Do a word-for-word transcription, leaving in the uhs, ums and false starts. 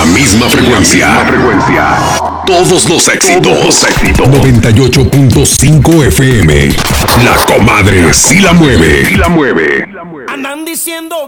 misma frecuencia. frecuencia. Todos los éxitos. Todos los éxitos. noventa y ocho punto cinco F M. La comadre sí la mueve. Sí la mueve. Andan diciendo